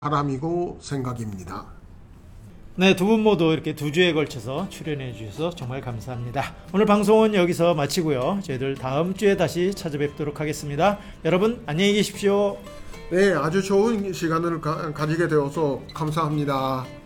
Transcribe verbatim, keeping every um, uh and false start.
바람이고 생각입니다. 네, 두 분 모두 이렇게 두 주에 걸쳐서 출연해 주셔서 정말 감사합니다. 오늘 방송은 여기서 마치고요. 저희들 다음 주에 다시 찾아뵙도록 하겠습니다. 여러분 안녕히 계십시오. 네, 아주 좋은 시간을 가, 가지게 되어서 감사합니다.